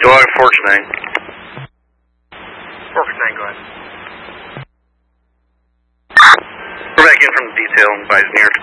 Dog Forks 9. Forks 9, go ahead. We're back in from the detail, advise near.